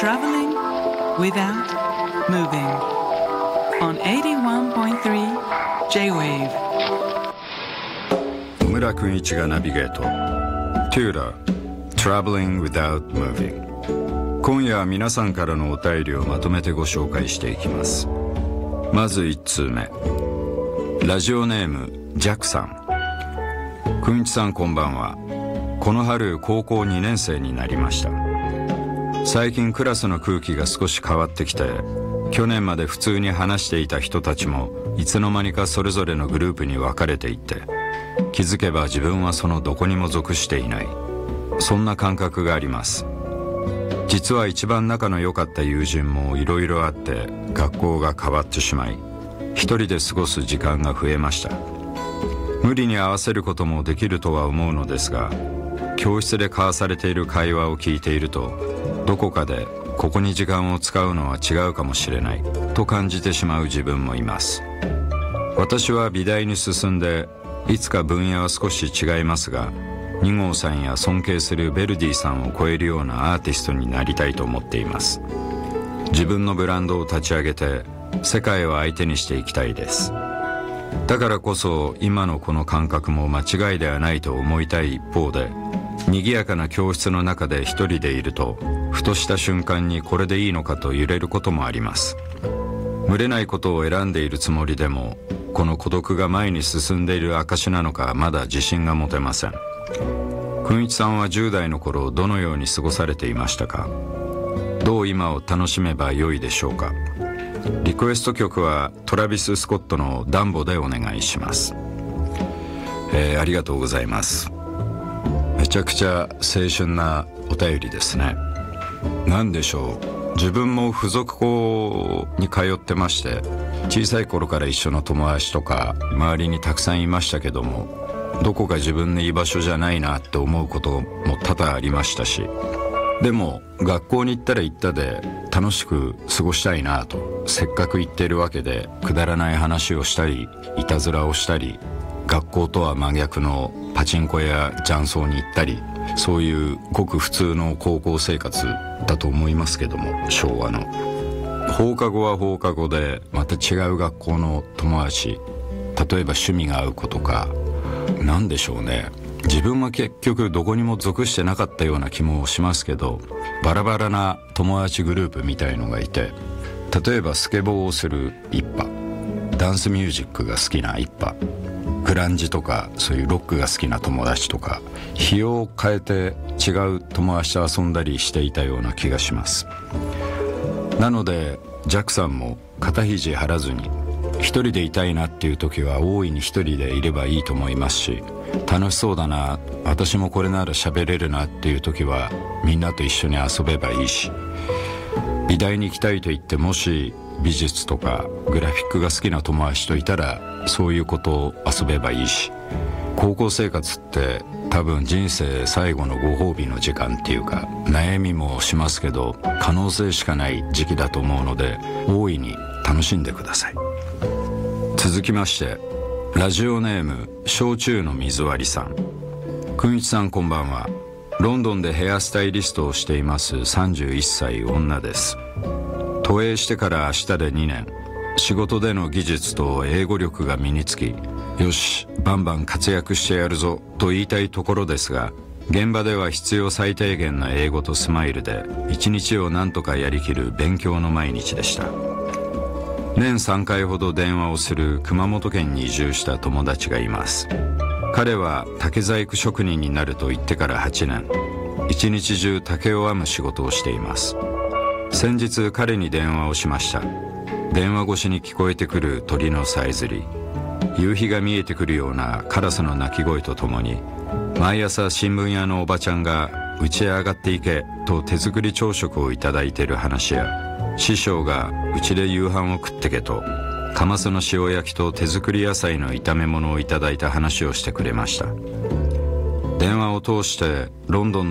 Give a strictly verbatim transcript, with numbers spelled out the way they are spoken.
Traveling without moving on eighty-one point three J-Wave。 小村君一がナビゲート Tutor Traveling without moving。 今夜は皆さんからのお便りをまとめてご紹介していきます。まずいち通目、ラジオネームジャックさん。くんいちさんこんばんは。この春高校にねん生になりました。最近クラスの空気が少し変わってきて、去年まで普通に話していた人たちもいつの間にかそれぞれのグループに分かれていって、気づけば自分はそのどこにも属していない、そんな感覚があります。実は一番仲の良かった友人もいろいろあって学校が変わってしまい、一人で過ごす時間が増えました。無理に合わせることもできるとは思うのですが、教室で交わされている会話を聞いていると、どこかでここに時間を使うのは違うかもしれないと感じてしまう自分もいます。私は美大に進んで、いつか分野は少し違いますが、に号さんや尊敬するヴェルディさんを超えるようなアーティストになりたいと思っています。自分のブランドを立ち上げて世界を相手にしていきたいです。だからこそ今のこの感覚も間違いではないと思いたい一方で、賑やかな教室の中で一人でいると、ふとした瞬間にこれでいいのかと揺れることもあります。群れないことを選んでいるつもりでも、この孤独が前に進んでいる証なのか、まだ自信が持てません。くんいちさんはじゅう代の頃どのように過ごされていましたか？どう今を楽しめばよいでしょうか？リクエスト曲はトラビス・スコットのダンボでお願いします。えー、ありがとうございます。めちゃくちゃ青春なお便りですね。なんでしょう、自分も付属校に通ってまして、小さい頃から一緒の友達とか周りにたくさんいましたけども、どこか自分の居場所じゃないなって思うことも多々ありましたし、でも学校に行ったら行ったで楽しく過ごしたいなと、せっかく行っているわけでくだらない話をしたり、いたずらをしたり、学校とは真逆のパチンコや雀荘に行ったり、そういうごく普通の高校生活だと思いますけども、昭和の放課後は放課後でまた違う学校の友達、例えば趣味が合う子とか、なんでしょうね、自分は結局どこにも属してなかったような気もしますけど、バラバラな友達グループみたいのがいて、例えばスケボーをする一派、ダンスミュージックが好きな一派、グランジとかそういうロックが好きな友達とか、日を変えて違う友達と遊んだりしていたような気がします。なのでジャックさんも肩肘張らずに、一人でいたいなっていう時は大いに一人でいればいいと思いますし、楽しそうだな、私もこれなら喋れるなっていう時はみんなと一緒に遊べばいいし、美大に行きたいと言って、もし美術とかグラフィックが好きな友達といたらそういうことを遊べばいいし、高校生活って多分人生最後のご褒美の時間っていうか、悩みもしますけど可能性しかない時期だと思うので、大いに楽しんでください。続きまして、ラジオネーム焼酎の水割りさん。くんいちさんこんばんは。ロンドンでヘアスタイリストをしていますさんじゅういっさい女です。渡英してから明日でにねん、仕事での技術と英語力が身につき、よしバンバン活躍してやるぞと言いたいところですが、現場では必要最低限な英語とスマイルで一日を何とかやりきる勉強の毎日でした。年さんかいほど電話をする熊本県に移住した友達がいます。彼は竹細工職人になると言ってからはちねん、一日中竹を編む仕事をしています。先日彼に電話をしました。電話越しに聞こえてくる鳥のさえずり、夕日が見えてくるようなカラスの鳴き声とともに、毎朝新聞屋のおばちゃんが家へ上がっていけと手作り朝食をいただいている話や、師匠が家で夕飯を食ってけとカマスの塩焼きと手作り野菜の炒め物をいただいた話をしてくれました。電話を通してロンドン